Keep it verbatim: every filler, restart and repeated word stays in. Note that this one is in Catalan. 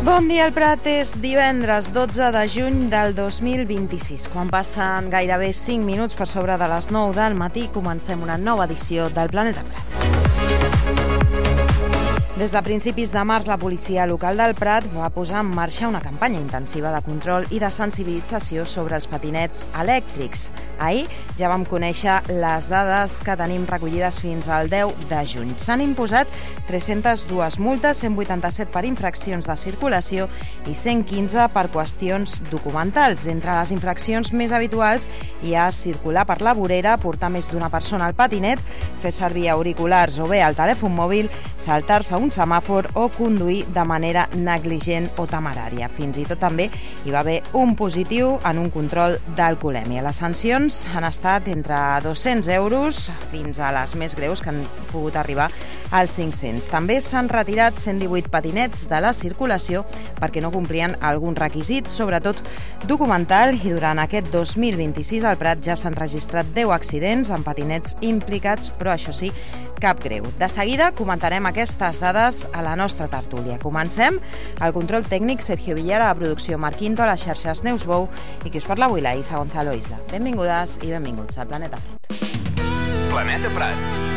Bon dia, el Prat. És divendres dotze de juny del dos mil vint-i-sis. Quan passen gairebé cinc minuts per sobre de les nou del matí, comencem una nova edició del Planeta Prat. Des de principis de març, la policia local del Prat va posar en marxa una campanya intensiva de control i de sensibilització sobre els patinets elèctrics. Ahir ja vam conèixer les dades que tenim recollides fins al deu de juny. S'han imposat tres-centes dues multes, cent vuitanta-set per infraccions de circulació i cent quinze per qüestions documentals. Entre les infraccions més habituals hi ha circular per la vorera, portar més d'una persona al patinet, fer servir auriculars o bé el telèfon mòbil, saltar-se un semàfor o conduir de manera negligent o temerària. Fins i tot també hi va haver un positiu en un control d'alcoholèmia. Les sancions han estat entre dos-cents euros fins a les més greus, que han pogut arribar als cinc-cents. També s'han retirat cent divuit patinets de la circulació perquè no complien algun requisit, sobretot documental, i durant aquest dos mil vint-i-sis al Prat ja s'han registrat deu accidents amb patinets implicats, però això sí, cap greu. De seguida comentarem aquestes dades a la nostra tertúlia. Comencem. Al control tècnic, Sergio Villara, a la producció Marc Quinto, a les xarxes Neus Bou, i qui us parla avui, la Isa Gonzalo Isla. Benvingudes i benvinguts al Planeta Prat. Planeta Prat.